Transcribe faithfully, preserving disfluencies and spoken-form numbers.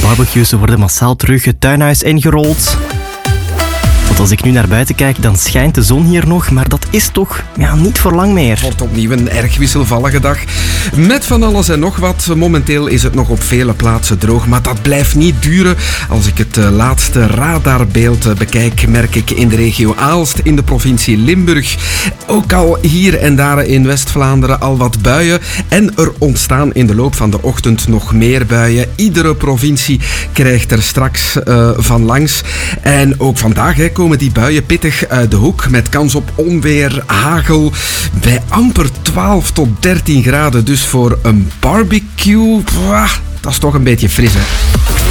barbecues worden massaal terug het tuinhuis ingerold. Want als ik nu naar buiten kijk, dan schijnt de zon hier nog, maar dat is toch ja, niet voor lang meer. Het wordt opnieuw een erg wisselvallige dag. Met van alles en nog wat. Momenteel is het nog op vele plaatsen droog, maar dat blijft niet duren. Als ik het uh, laatste radarbeeld uh, bekijk, merk ik in de regio Aalst, in de provincie Limburg, ook al hier en daar in West-Vlaanderen al wat buien. En er ontstaan in de loop van de ochtend nog meer buien. Iedere provincie krijgt er straks uh, van langs. En ook vandaag hè, komen die buien pittig uit de hoek met kans op onweer, hagel, bij amper twaalf tot dertien graden. Dus voor een barbecue, pwah, dat is toch een beetje fris, hè.